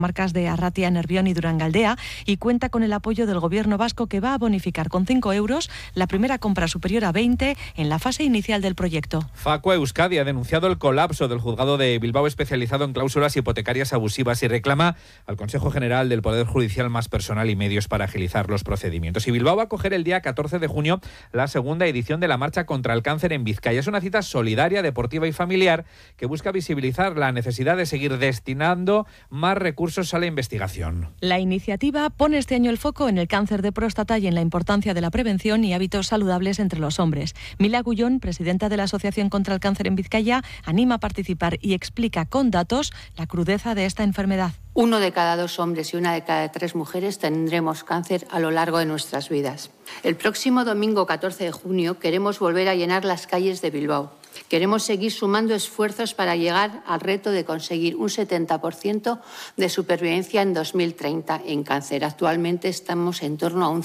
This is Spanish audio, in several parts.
marcas de Arratia, Nervión y Durangaldea, y cuenta con el apoyo del Gobierno vasco, que va a bonificar con 5 euros la primera compra superior a 20 en la fase inicial del proyecto. Facua Euskadi ha denunciado el colapso del juzgado de Bilbao especializado en cláusulas hipotecarias abusivas y reclama al Consejo General del Poder Judicial más personal y medios para agilizar los procedimientos. Y Bilbao va a acoger el día 14 de junio la segunda edición de la Marcha contra el Cáncer en Vizcaya. Es una cita solidaria, deportiva y familiar que busca visibilizar la necesidad de seguir destinando más recursos a la investigación. La iniciativa pone este año el foco en el cáncer de próstata y en la importancia de la prevención y hábitos saludables entre los hombres. Mila Gullón, presidenta de la Asociación contra el Cáncer en Vizcaya, anima a participar y explica con datos la crudeza de esta enfermedad. 1 de cada 2 hombres y 1 de cada 3 mujeres tendremos cáncer a lo largo de nuestras vidas. El próximo domingo 14 de junio queremos volver a llenar las calles de Bilbao. Queremos seguir sumando esfuerzos para llegar al reto de conseguir un 70% de supervivencia en 2030 en cáncer. Actualmente estamos en torno a un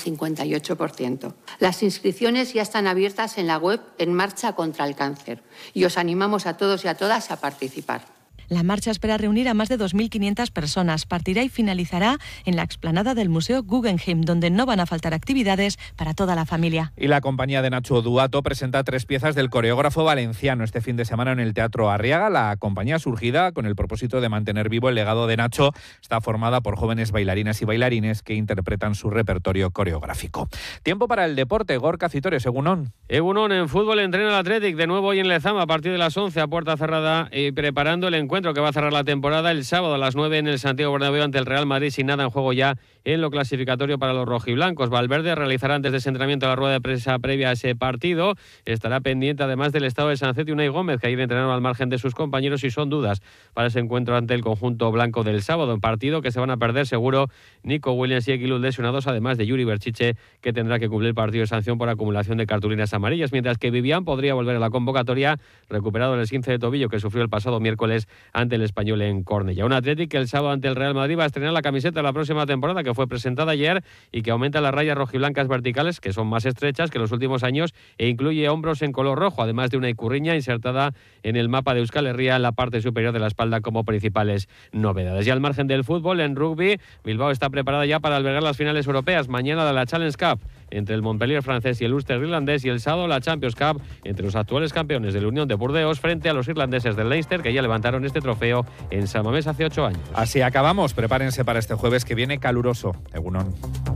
58%. Las inscripciones ya están abiertas en la web En Marcha contra el Cáncer y os animamos a todos y a todas a participar. La marcha espera reunir a más de 2.500 personas. Partirá y finalizará en la explanada del Museo Guggenheim, donde no van a faltar actividades para toda la familia. Y la compañía de Nacho Duato presenta 3 piezas del coreógrafo valenciano este fin de semana en el Teatro Arriaga. La compañía, surgida con el propósito de mantener vivo el legado de Nacho, está formada por jóvenes bailarinas y bailarines que interpretan su repertorio coreográfico. Tiempo para el deporte. Gorka Citores, Egunon. Egunon, en fútbol entrena el Athletic de nuevo hoy en Lezama a partir de las 11 a puerta cerrada y preparando el encuentro que va a cerrar la temporada el sábado a las 9 en el Santiago Bernabéu ante el Real Madrid, sin nada en juego ya en lo clasificatorio para los rojiblancos. Valverde realizará antes de ese entrenamiento la rueda de prensa previa a ese partido. Estará pendiente además del estado de Sancet y Unai Gómez, que ayer entrenaron al margen de sus compañeros y son dudas para ese encuentro ante el conjunto blanco del sábado. En partido que se van a perder seguro Nico Williams y Eguiluz lesionados, además de Yuri Berchiche, que tendrá que cumplir partido de sanción por acumulación de cartulinas amarillas, mientras que Vivian podría volver a la convocatoria recuperado el esguince de tobillo que sufrió el pasado miércoles ante el Español en Cornellá. Un Athletic que el sábado ante el Real Madrid va a estrenar la camiseta de la próxima temporada, que fue presentada ayer y que aumenta las rayas rojiblancas verticales, que son más estrechas que los últimos años, e incluye hombros en color rojo, además de una icurriña insertada en el mapa de Euskal Herria en la parte superior de la espalda como principales novedades. Y al margen del fútbol, en rugby, Bilbao está preparada ya para albergar las finales europeas. Mañana de la Challenge Cup entre el Montpellier francés y el Ulster irlandés, y el sábado la Champions Cup entre los actuales campeones de la Unión de Burdeos frente a los irlandeses del Leinster, que ya levantaron este trofeo en San Mamés hace 8 años. Así acabamos. Prepárense para este jueves que viene caluroso. Egunon.